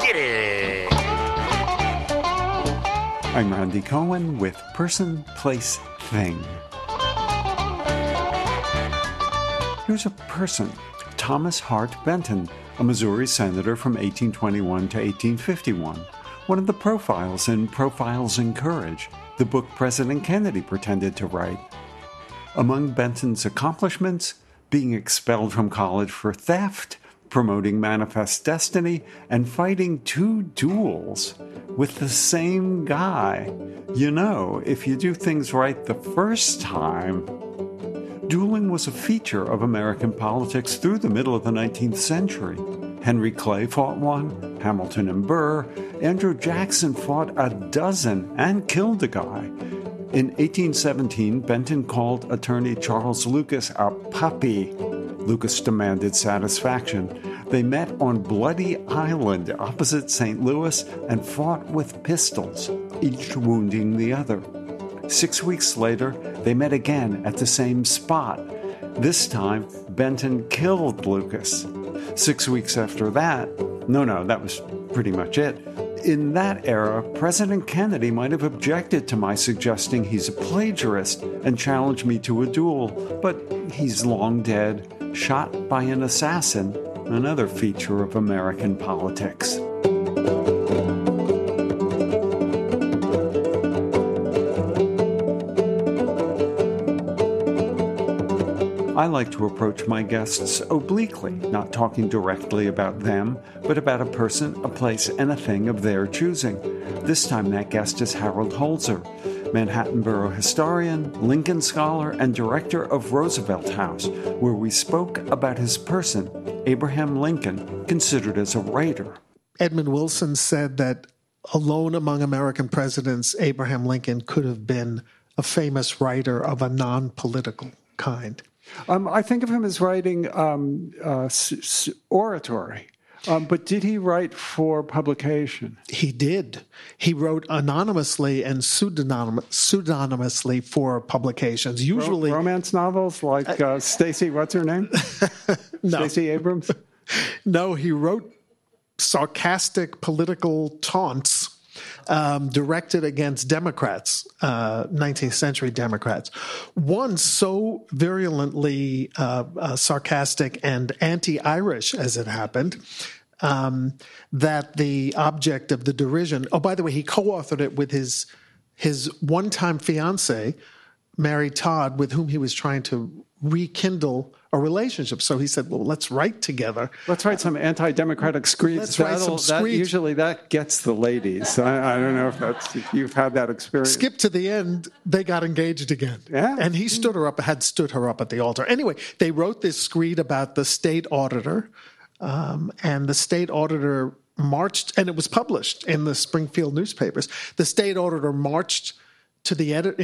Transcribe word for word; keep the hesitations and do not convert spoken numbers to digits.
Get it! I'm Randy Cohen with Person, Place, Thing. Here's a person, Thomas Hart Benton, a Missouri senator from eighteen twenty-one to eighteen fifty-one, one of the profiles in Profiles in Courage, the book President Kennedy pretended to write. Among Benton's accomplishments, being expelled from college for theft, promoting Manifest Destiny, and fighting two duels with the same guy. You know, if you do things right the first time. Dueling was a feature of American politics through the middle of the nineteenth century. Henry Clay fought one, Hamilton and Burr. Andrew Jackson fought a dozen and killed a guy. In eighteen seventeen, Benton called attorney Charles Lucas a puppy. Lucas demanded satisfaction. They met on Bloody Island opposite Saint Louis and fought with pistols, each wounding the other. Six weeks later, they met again at the same spot. This time, Benton killed Lucas. Six weeks after that, no, no, that was pretty much it. In that era, President Kennedy might have objected to my suggesting he's a plagiarist and challenged me to a duel, but he's long dead, shot by an assassin, another feature of American politics. I like to approach my guests obliquely, not talking directly about them, but about a person, a place, and a thing of their choosing. This time that guest is Harold Holzer, Manhattan Borough historian, Lincoln scholar, and director of Roosevelt House, where we spoke about his person, Abraham Lincoln, considered as a writer. Edmund Wilson said that alone among American presidents, Abraham Lincoln could have been a famous writer of a non-political kind. Um, I think of him as writing um, uh, s- s- oratory. Um, but did he write for publication? He did. He wrote anonymously and pseudonym- pseudonymously for publications. Usually, Ro- romance novels like uh, Stacey. What's her name? no. Stacey Abrams. No, he wrote sarcastic political taunts um, directed against Democrats, uh, nineteenth century Democrats. One so virulently uh, uh, sarcastic and anti-Irish, as it happened, um, that the object of the derision. Oh, by the way, he co-authored it with his his one-time fiancée, Mary Todd, with whom he was trying to rekindle a relationship. So he said, well, let's write together. Let's write some anti-democratic screeds. Let's write some that, screeds. Usually that gets the ladies. I, I don't know if that's if you've had that experience. Skip to the end, they got engaged again. Yeah. And he stood her up, had stood her up at the altar. Anyway, they wrote this screed about the state auditor, um, and the state auditor marched, and it was published in the Springfield newspapers. The state auditor marched to the edit